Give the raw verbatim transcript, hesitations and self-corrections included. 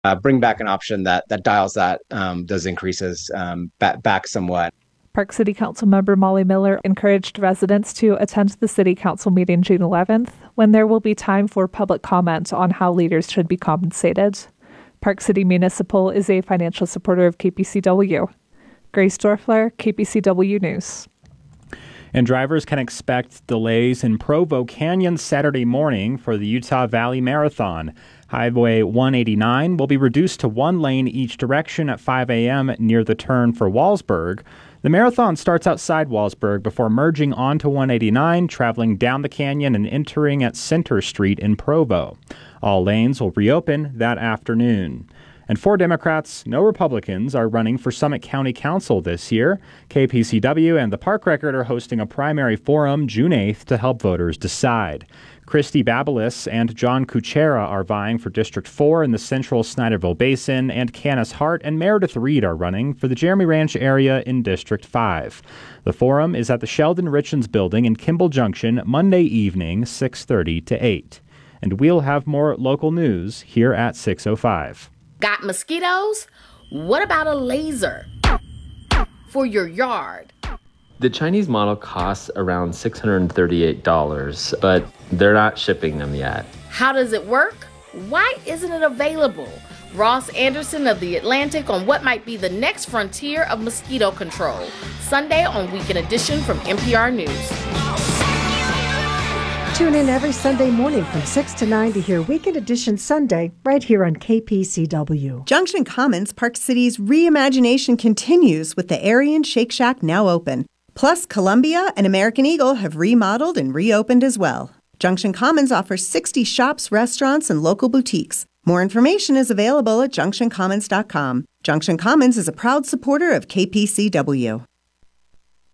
uh, bring back an option that that dials that um, those increases um, back, back somewhat. Park City Council member Molly Miller encouraged residents to attend the City Council meeting June eleventh, when there will be time for public comment on how leaders should be compensated. Park City Municipal is a financial supporter of K P C W. Grace Dorfler, K P C W News. And drivers can expect delays in Provo Canyon Saturday morning for the Utah Valley Marathon. Highway one eighty-nine will be reduced to one lane each direction at five a.m. near the turn for Wallsburg. The marathon starts outside Wallsburg before merging onto one eighty-nine, traveling down the canyon and entering at Center Street in Provo. All lanes will reopen that afternoon. And four Democrats, no Republicans, are running for Summit County Council this year. K P C W and the Park Record are hosting a primary forum June eighth to help voters decide. Christy Babelis and John Kuchera are vying for District four in the central Snyderville Basin, and Candace Hart and Meredith Reed are running for the Jeremy Ranch area in District five. The forum is at the Sheldon Richens Building in Kimball Junction Monday evening, six thirty to eight. And we'll have more local news here at six oh five. Got mosquitoes? What about a laser for your yard? The Chinese model costs around six hundred thirty-eight dollars, but they're not shipping them yet. How does it work? Why isn't it available? Ross Anderson of The Atlantic on what might be the next frontier of mosquito control. Sunday on Weekend Edition from N P R News. Tune in every Sunday morning from six to nine to hear Weekend Edition Sunday right here on K P C W. Junction Commons, Park City's reimagination continues with the Aryan Shake Shack now open. Plus, Columbia and American Eagle have remodeled and reopened as well. Junction Commons offers sixty shops, restaurants, and local boutiques. More information is available at junction commons dot com. Junction Commons is a proud supporter of K P C W.